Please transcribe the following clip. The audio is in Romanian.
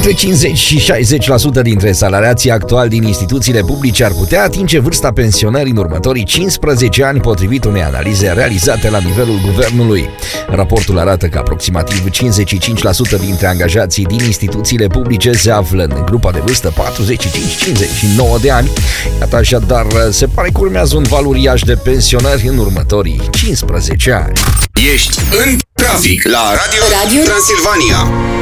Între 50 și 60% dintre salariații actuali din instituțiile publice ar putea atinge vârsta pensionării în următorii 15 ani, potrivit unei analize realizate la nivelul guvernului. Raportul arată că aproximativ 55% dintre angajații din instituțiile publice se află în grupa de vârstă 45-59 de ani. Iată, așadar, se pare că urmează un val uriaș de pensionări în următorii 15 ani. Ești în trafic la Radio Transilvania.